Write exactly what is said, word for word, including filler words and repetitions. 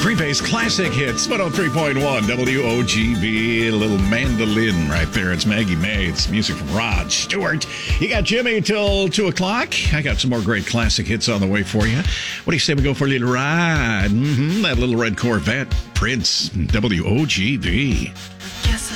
Green Bay's classic hits, one oh three point one W O G B. A little mandolin right there. It's Maggie May. It's music from Rod Stewart. You got Jimmy till two o'clock. I got some more great classic hits on the way for you. What do you say we go for a little ride? Mm-hmm, that little red Corvette. Prince, W O G B.